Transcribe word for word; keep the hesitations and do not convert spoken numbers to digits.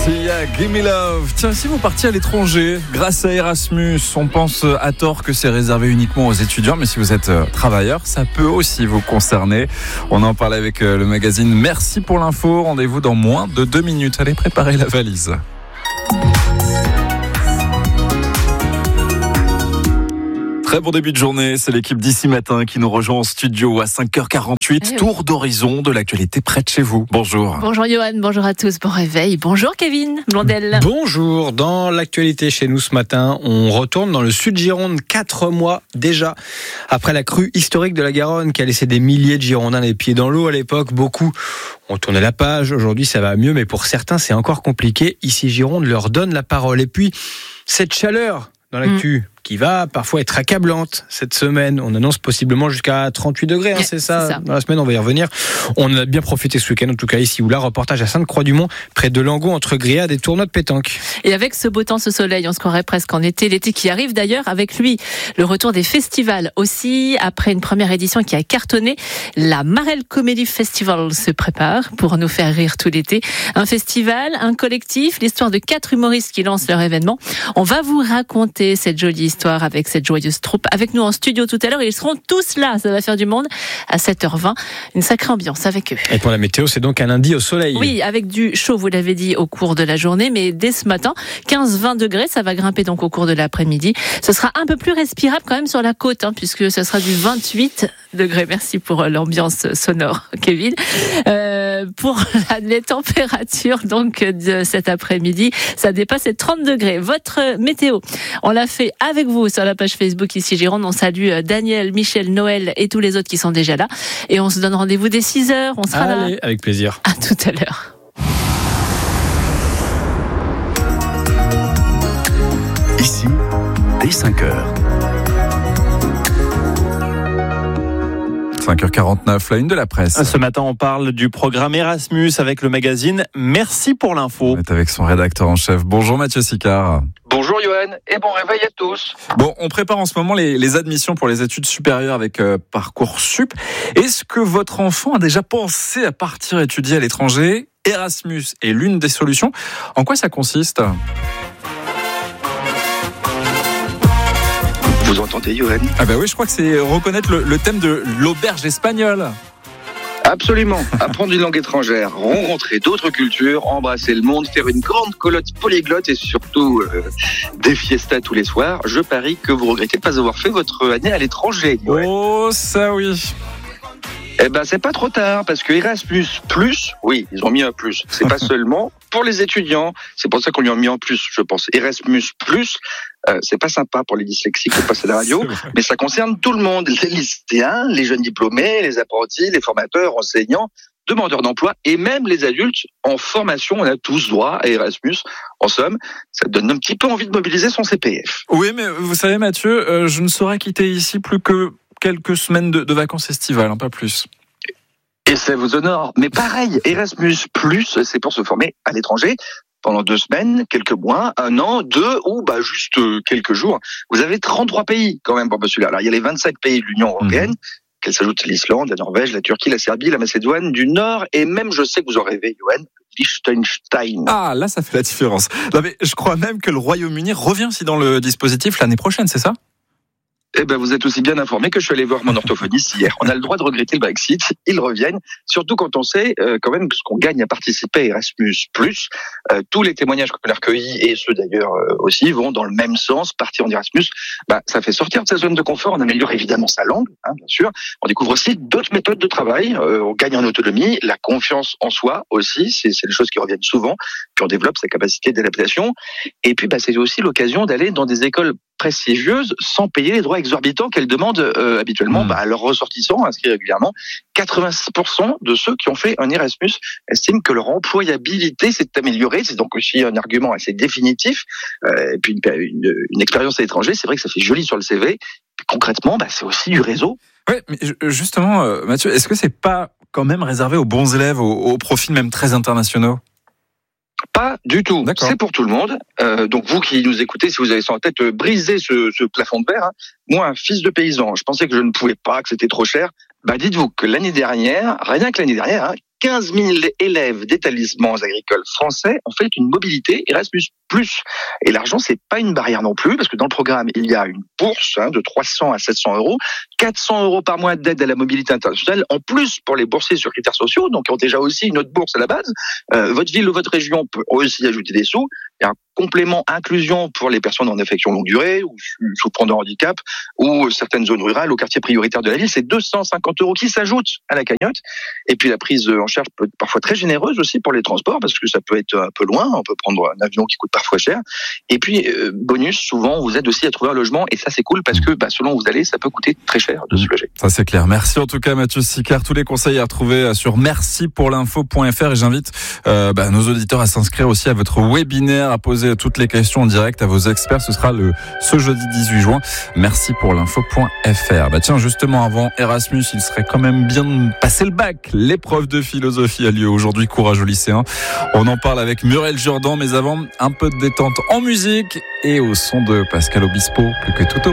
Sia, Gimme Love. Tiens, si vous partiez à l'étranger, grâce à Erasmus, on pense à tort que c'est réservé uniquement aux étudiants, mais si vous êtes travailleur, ça peut aussi vous concerner. On en parle avec le magazine. Merci pour l'info. Rendez-vous dans moins de deux minutes. Allez, préparez la valise. Très bon début de journée, c'est l'équipe d'ici matin qui nous rejoint en studio à cinq heures quarante-huit. Eh oui. Tour d'horizon de l'actualité près de chez vous. Bonjour. Bonjour Johan, bonjour à tous, bon réveil. Bonjour Kevin Blondel. Bonjour, dans l'actualité chez nous ce matin, on retourne dans le sud Gironde, quatre mois déjà. Après la crue historique de la Garonne qui a laissé des milliers de Girondins les pieds dans l'eau à l'époque, beaucoup ont tourné la page. Aujourd'hui ça va mieux, mais pour certains c'est encore compliqué. Ici Gironde leur donne la parole. Et puis cette chaleur dans l'actu, mmh. qui va parfois être accablante cette semaine. On annonce possiblement jusqu'à trente-huit degrés, hein, c'est, ça. c'est ça. Dans la semaine, on va y revenir. On en a bien profité ce week-end, en tout cas ici ou là. Reportage à Sainte-Croix-du-Mont, près de Langon, entre Gréade et Tournois de Pétanque. Et avec ce beau temps, ce soleil, on se croirait presque en été. L'été qui arrive d'ailleurs, avec lui, le retour des festivals aussi. Après une première édition qui a cartonné, la Marelle Comedy Festival se prépare pour nous faire rire tout l'été. Un festival, un collectif, l'histoire de quatre humoristes qui lancent leur événement. On va vous raconter cette jolie histoire avec cette joyeuse troupe. Avec nous en studio tout à l'heure, ils seront tous là. Ça va faire du monde à sept heures vingt. Une sacrée ambiance avec eux. Et pour la météo, c'est donc un lundi au soleil. Oui, avec du chaud, vous l'avez dit, au cours de la journée. Mais dès ce matin, quinze vingt degrés, ça va grimper donc au cours de l'après-midi. Ce sera un peu plus respirable quand même sur la côte, hein, puisque ce sera du vingt-huit degrés. Merci pour l'ambiance sonore, Kevin. Euh, pour la, les températures donc de cet après-midi, ça dépasse les trente degrés. Votre météo, on l'a fait avec vous sur la page Facebook ici Gironde. On salue Daniel, Michel, Noël et tous les autres qui sont déjà là. Et on se donne rendez-vous dès six heures. On sera Allez, là. Avec plaisir. À tout à l'heure. Ici, dès cinq heures. cinq heures quarante-neuf, la une de la presse. Ce matin, on parle du programme Erasmus avec le magazine Merci pour l'info. On est avec son rédacteur en chef. Bonjour Mathieu Sicard. Bonjour Johan et bon réveil à tous. Bon, on prépare en ce moment les, les admissions pour les études supérieures avec euh, Parcoursup. Est-ce que votre enfant a déjà pensé à partir étudier à l'étranger ? Erasmus est l'une des solutions. En quoi ça consiste ? Vous entendez, Johan ? Ah bah oui, je crois que c'est reconnaître le, le thème de l'auberge espagnole. Absolument. Apprendre une langue étrangère, rencontrer d'autres cultures, embrasser le monde, faire une grande colotte polyglotte et surtout euh, des fiestas tous les soirs. Je parie que vous regrettez de ne pas avoir fait votre année à l'étranger, Johan. Oh, ça oui. Eh ben, c'est pas trop tard, parce que Erasmus plus, oui, ils ont mis un plus. C'est pas seulement pour les étudiants. C'est pour ça qu'on lui a mis en plus, je pense. Erasmus plus, euh, c'est pas sympa pour les dyslexiques de passer à la radio, mais ça concerne tout le monde. Les lycéens, les jeunes diplômés, les apprentis, les formateurs, enseignants, demandeurs d'emploi et même les adultes en formation. On a tous droit à Erasmus. En somme, ça donne un petit peu envie de mobiliser son C P F. Oui, mais vous savez, Mathieu, euh, je ne saurais quitter ici plus que quelques semaines de, de vacances estivales, hein, pas plus. Et ça vous honore. Mais pareil, Erasmus plus, c'est pour se former à l'étranger pendant deux semaines, quelques mois, un an, deux ou bah juste quelques jours. Vous avez trente-trois pays quand même pour postuler. Alors il y a les vingt-sept pays de l'Union européenne, mmh. qu'elle s'ajoute l'Islande, la Norvège, la Turquie, la Serbie, la Macédoine du Nord et même, je sais que vous en rêvez, Johan, Liechtenstein. Ah, là ça fait la différence. Non, mais je crois même que le Royaume-Uni revient aussi dans le dispositif l'année prochaine, c'est ça ? Eh ben, vous êtes aussi bien informé que je suis allé voir mon orthophoniste hier. On a le droit de regretter le Brexit, ils reviennent. Surtout quand on sait euh, quand même ce qu'on gagne à participer à Erasmus plus. Euh, tous les témoignages qu'on a recueillis et ceux d'ailleurs euh, aussi vont dans le même sens. Partir en Erasmus, bah ça fait sortir de sa zone de confort. On améliore évidemment sa langue, hein, bien sûr. On découvre aussi d'autres méthodes de travail. Euh, on gagne en autonomie, la confiance en soi aussi. C'est, c'est des choses qui reviennent souvent. Puis on développe sa capacité d'adaptation. Et puis bah c'est aussi l'occasion d'aller dans des écoles prestigieuses sans payer les droits exorbitants qu'elles demandent euh, habituellement mmh. bah, à leurs ressortissants inscrits régulièrement. quatre-vingt-six pour cent de ceux qui ont fait un Erasmus estiment que leur employabilité s'est améliorée. C'est donc aussi un argument assez définitif. Euh, et puis une, une, une expérience à l'étranger, c'est vrai que ça fait joli sur le C V. Concrètement, bah, c'est aussi du réseau. Oui, mais justement, euh, Mathieu, est-ce que c'est pas quand même réservé aux bons élèves, aux, aux profils même très internationaux ? Pas du tout. D'accord. C'est pour tout le monde. Euh, donc vous qui nous écoutez, si vous avez ça en tête, euh, brisez ce, ce plafond de verre. Hein. Moi, un fils de paysan, je pensais que je ne pouvais pas, que c'était trop cher. Bah dites-vous que l'année dernière, rien que l'année dernière, hein, quinze mille élèves d'établissements agricoles français ont fait une mobilité Erasmus plus. Et l'argent, c'est pas une barrière non plus, parce que dans le programme, il y a une bourse hein, de trois cents à sept cents euros, quatre cents euros par mois d'aide à la mobilité internationale, en plus pour les boursiers sur critères sociaux, donc qui ont déjà aussi une autre bourse à la base. Euh, votre ville ou votre région peut aussi ajouter des sous. Il y a un complément inclusion pour les personnes en affection longue durée ou souffrant de handicap ou certaines zones rurales au quartier prioritaire de la ville. C'est deux cent cinquante euros qui s'ajoutent à la cagnotte. Et puis la prise en charge peut être parfois très généreuse aussi pour les transports parce que ça peut être un peu loin. On peut prendre un avion qui coûte parfois cher. Et puis euh, bonus, souvent on vous aide aussi à trouver un logement et ça c'est cool parce que bah, selon où vous allez, ça peut coûter très cher de se loger. Ça c'est clair. Merci en tout cas Mathieu Sicard. Tous les conseils à retrouver sur merci pour l'info point f r et j'invite euh, bah, nos auditeurs à s'inscrire aussi à votre webinaire, à poser toutes les questions en direct à vos experts. Ce sera le ce jeudi dix-huit juin. Merci pour l'info point f r. Bah tiens, justement avant Erasmus, il serait quand même bien de passer le bac. L'épreuve de philosophie a lieu aujourd'hui. Courage aux lycéens. On en parle avec Muriel Jourdan, mais avant un peu de détente en musique et au son de Pascal Obispo, plus que tout au